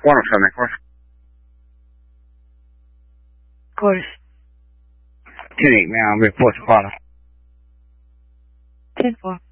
107, of course. Of course. 10-8, man. Report to father. 10-4.